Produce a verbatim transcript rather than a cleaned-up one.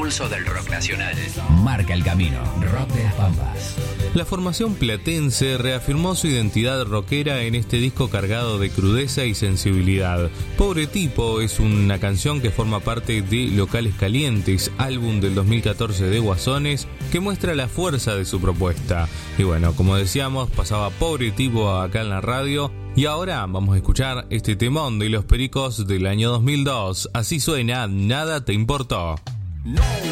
pulso del rock nacional. Marca el camino. Rock de las Pampas. La formación platense reafirmó su identidad rockera en este disco cargado de crudeza y sensibilidad. Pobre Tipo es una canción que forma parte de Locales Calientes, álbum del dos mil catorce de Guasones, que muestra la fuerza de su propuesta. Y bueno, como decíamos, pasaba Pobre Tipo acá en la radio. Y ahora vamos a escuchar este temón de Los Pericos del año dos mil dos. Así suena Nada te importó. No.